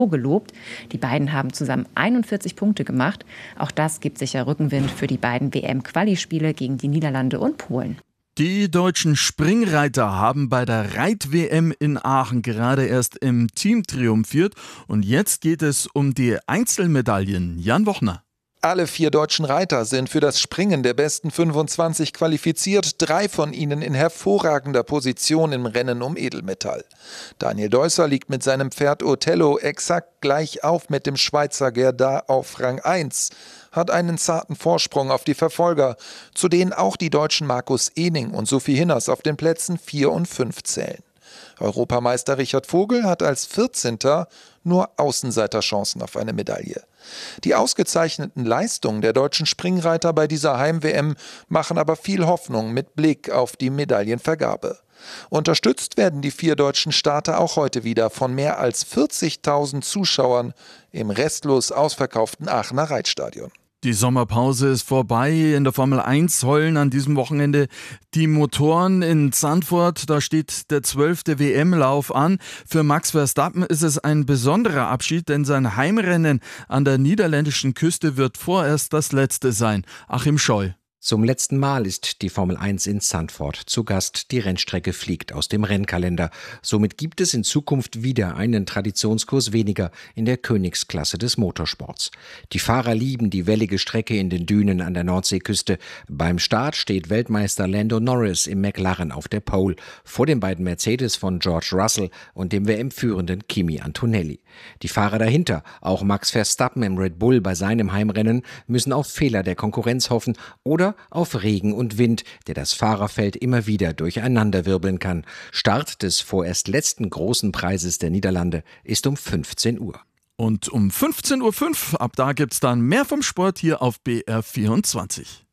gelobt. Die beiden haben zusammen 41 Punkte gemacht. Auch das gibt sicher Rückenwind für die beiden WM-Quali-Spiele gegen die Niederlande und Polen. Die deutschen Springreiter haben bei der Reit-WM in Aachen gerade erst im Team triumphiert. Und jetzt geht es um die Einzelmedaillen. Jan Wochner. Alle 4 deutschen Reiter sind für das Springen der besten 25 qualifiziert, 3 von ihnen in hervorragender Position im Rennen um Edelmetall. Daniel Deusser liegt mit seinem Pferd Othello exakt gleich auf mit dem Schweizer Gerdard auf Rang 1, hat einen zarten Vorsprung auf die Verfolger, zu denen auch die deutschen Markus Ehning und Sophie Hinners auf den Plätzen 4 und 5 zählen. Europameister Richard Vogel hat als 14. nur Außenseiterchancen auf eine Medaille. Die ausgezeichneten Leistungen der deutschen Springreiter bei dieser Heim-WM machen aber viel Hoffnung mit Blick auf die Medaillenvergabe. Unterstützt werden die 4 deutschen Starter auch heute wieder von mehr als 40.000 Zuschauern im restlos ausverkauften Aachener Reitstadion. Die Sommerpause ist vorbei. In der Formel 1 heulen an diesem Wochenende die Motoren in Zandvoort. Da steht der 12. WM-Lauf an. Für Max Verstappen ist es ein besonderer Abschied, denn sein Heimrennen an der niederländischen Küste wird vorerst das letzte sein. Achim Scheu. Zum letzten Mal ist die Formel 1 in Zandvoort zu Gast. Die Rennstrecke fliegt aus dem Rennkalender. Somit gibt es in Zukunft wieder einen Traditionskurs weniger in der Königsklasse des Motorsports. Die Fahrer lieben die wellige Strecke in den Dünen an der Nordseeküste. Beim Start steht Weltmeister Lando Norris im McLaren auf der Pole, vor den beiden Mercedes von George Russell und dem WM-führenden Kimi Antonelli. Die Fahrer dahinter, auch Max Verstappen im Red Bull bei seinem Heimrennen, müssen auf Fehler der Konkurrenz hoffen oder auf Regen und Wind, der das Fahrerfeld immer wieder durcheinanderwirbeln kann. Start des vorerst letzten großen Preises der Niederlande ist um 15 Uhr. Und um 15.05 Uhr, ab da gibt's dann mehr vom Sport hier auf BR24.